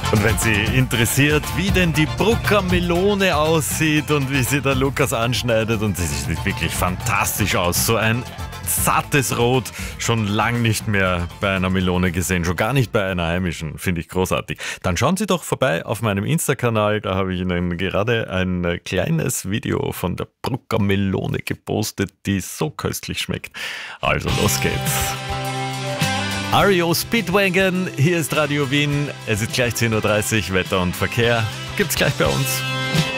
Und wenn Sie interessiert, wie denn die Brucker Melone aussieht und wie sie der Lukas anschneidet, und sie sieht wirklich fantastisch aus, so ein sattes Rot, schon lang nicht mehr bei einer Melone gesehen, schon gar nicht bei einer heimischen, finde ich großartig. Dann schauen Sie doch vorbei auf meinem Insta-Kanal, da habe ich Ihnen gerade ein kleines Video von der Brucker Melone gepostet, die so köstlich schmeckt. Also los geht's. REO Speedwagon, hier ist Radio Wien, es ist gleich 10:30 Uhr, Wetter und Verkehr gibt's gleich bei uns.